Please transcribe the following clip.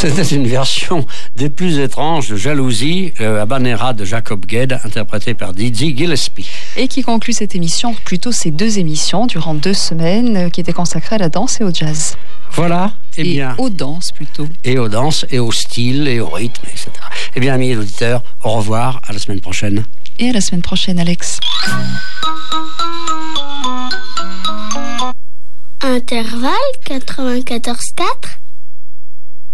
C'était une version des plus étranges de Jalousie, Habanera de Jacob Gued, interprété par Dizzy Gillespie. Et qui conclut cette émission, plutôt ces 2 émissions, durant 2 semaines, qui étaient consacrées à la danse et au jazz. Voilà, et bien. Aux danses plutôt. Et aux danses, et au style, et au rythme, etc. Eh bien, amis auditeurs, au revoir, à la semaine prochaine. Et à la semaine prochaine, Alex. Intervalle 94.4